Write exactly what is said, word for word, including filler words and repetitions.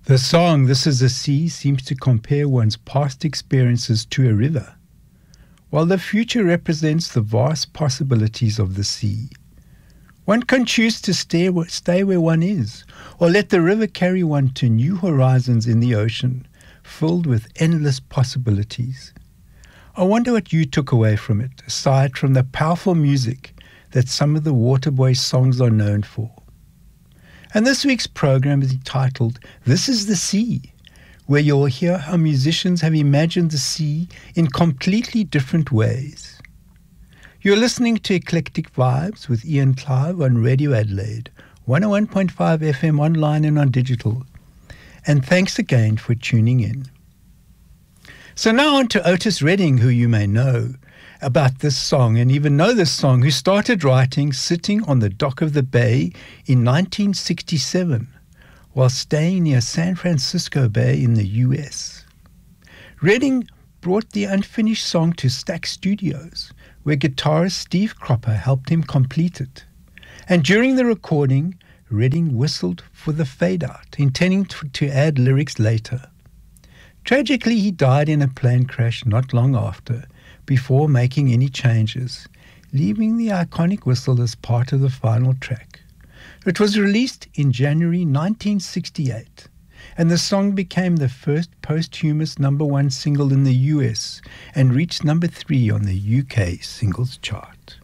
The song This Is the Sea seems to compare one's past experiences to a river, while the future represents the vast possibilities of the sea. One can choose to stay, stay where one is, or let the river carry one to new horizons in the ocean, filled with endless possibilities. I wonder what you took away from it, aside from the powerful music that some of the Waterboy songs are known for. And this week's program is entitled This Is the Sea, where you'll hear how musicians have imagined the sea in completely different ways. You're listening to Eclectic Vibes with Ian Clive on Radio Adelaide, one oh one point five F M online and on digital. And thanks again for tuning in. So now on to Otis Redding, who you may know about this song and even know this song, who started writing sitting on the dock of the bay in nineteen sixty-seven while staying near San Francisco Bay in the U S. Redding brought the unfinished song to Stax Studios, where guitarist Steve Cropper helped him complete it. And during the recording, Redding whistled for the fade-out, intending to, to add lyrics later. Tragically, he died in a plane crash not long after, before making any changes, leaving the iconic whistle as part of the final track. It was released in January nineteen sixty-eight, and the song became the first posthumous number one single in the U S and reached number three on the U K singles chart.